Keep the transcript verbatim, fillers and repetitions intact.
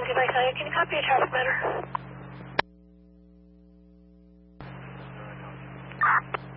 Mike nine, can you copy a traffic matter?